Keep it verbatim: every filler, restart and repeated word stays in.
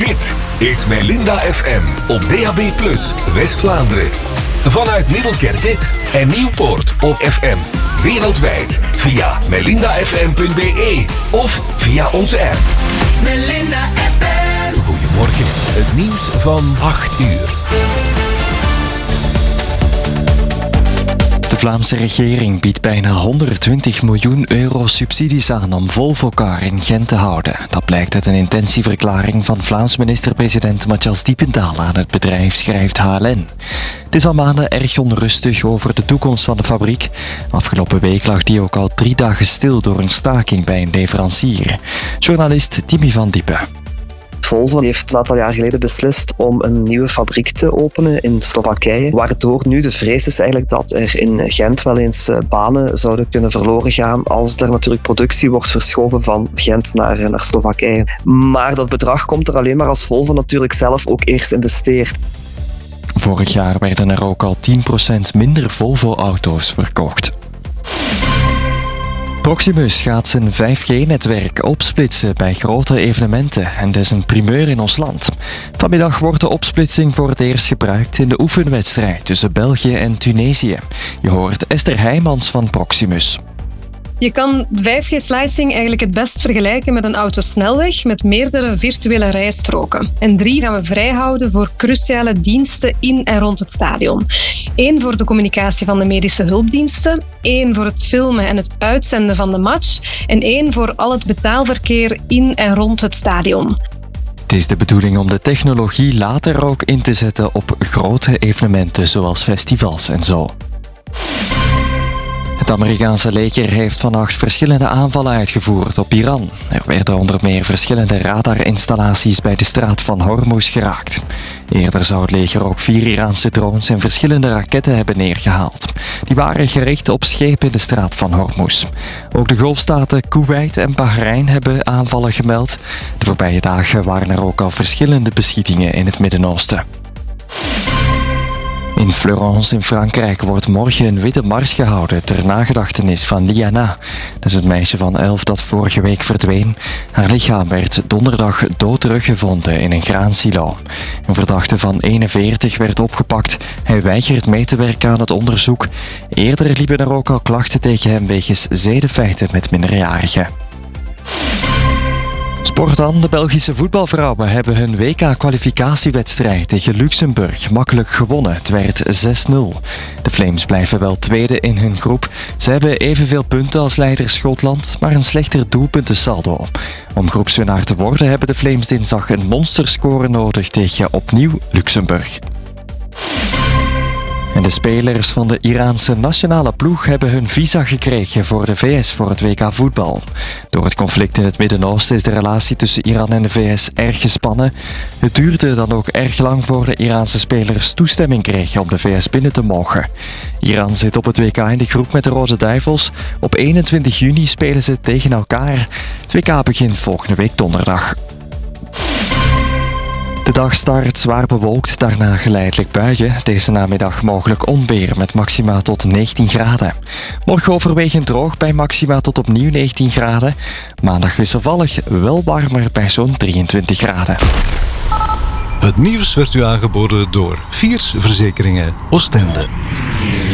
Dit is Melinda F M op D A B plus, West-Vlaanderen. Vanuit Middelkerke en Nieuwpoort op F M. Wereldwijd via melinda f m punt b e of via onze app. Melinda F M. Goedemorgen, het nieuws van acht uur. De Vlaamse regering biedt bijna honderdtwintig miljoen euro subsidies aan om Volvo-car in Gent te houden. Dat blijkt uit een intentieverklaring van Vlaams minister-president Matthias Diependaal aan het bedrijf, schrijft H L N. Het is al maanden erg onrustig over de toekomst van de fabriek. Afgelopen week lag die ook al drie dagen stil door een staking bij een leverancier. Journalist Timmy van Diepen. Volvo heeft een aantal jaar geleden beslist om een nieuwe fabriek te openen in Slowakije, waardoor nu de vrees is eigenlijk dat er in Gent wel eens banen zouden kunnen verloren gaan als er natuurlijk productie wordt verschoven van Gent naar, naar Slowakije. Maar dat bedrag komt er alleen maar als Volvo natuurlijk zelf ook eerst investeert. Vorig jaar werden er ook al tien procent minder Volvo-auto's verkocht. Proximus gaat zijn vijf G netwerk opsplitsen bij grote evenementen en dat is een primeur in ons land. Vanmiddag wordt de opsplitsing voor het eerst gebruikt in de oefenwedstrijd tussen België en Tunesië. Je hoort Esther Heijmans van Proximus. Je kan vijf G-slicing eigenlijk het best vergelijken met een autosnelweg met meerdere virtuele rijstroken. En drie gaan we vrijhouden voor cruciale diensten in en rond het stadion. Eén voor de communicatie van de medische hulpdiensten, één voor het filmen en het uitzenden van de match en één voor al het betaalverkeer in en rond het stadion. Het is de bedoeling om de technologie later ook in te zetten op grote evenementen zoals festivals en zo. Het Amerikaanse leger heeft vannacht verschillende aanvallen uitgevoerd op Iran. Er werden onder meer verschillende radarinstallaties bij de straat van Hormuz geraakt. Eerder zou het leger ook vier Iraanse drones en verschillende raketten hebben neergehaald. Die waren gericht op schepen in de straat van Hormuz. Ook de golfstaten Kuwait en Bahrein hebben aanvallen gemeld. De voorbije dagen waren er ook al verschillende beschietingen in het Midden-Oosten. In Fleurance in Frankrijk wordt morgen een witte mars gehouden ter nagedachtenis van Liana. Dat is het meisje van elf dat vorige week verdween. Haar lichaam werd donderdag dood teruggevonden in een graansilo. Een verdachte van eenenveertig werd opgepakt. Hij weigert mee te werken aan het onderzoek. Eerder liepen er ook al klachten tegen hem wegens zedenfeiten met minderjarigen. Sport dan. De Belgische voetbalvrouwen hebben hun W K-kwalificatiewedstrijd tegen Luxemburg makkelijk gewonnen. Het werd zes nul. De Flames blijven wel tweede in hun groep. Ze hebben evenveel punten als leider Schotland, maar een slechter doelpuntensaldo. Om groepswinnaar te worden hebben de Flames dinsdag een monsterscore nodig tegen opnieuw Luxemburg. En de spelers van de Iraanse nationale ploeg hebben hun visa gekregen voor de V S voor het W K voetbal. Door het conflict in het Midden-Oosten is de relatie tussen Iran en de V S erg gespannen. Het duurde dan ook erg lang voor de Iraanse spelers toestemming kregen om de V S binnen te mogen. Iran zit op het W K in de groep met de Rode Duivels. Op eenentwintig juni spelen ze tegen elkaar. Het W K begint volgende week donderdag. De dag start zwaar bewolkt, daarna geleidelijk buien. Deze namiddag mogelijk onweer met maxima tot negentien graden. Morgen overwegend droog bij maxima tot opnieuw negentien graden. Maandag wisselvallig, wel warmer bij zo'n drieëntwintig graden. Het nieuws werd u aangeboden door Viers Verzekeringen Oostende.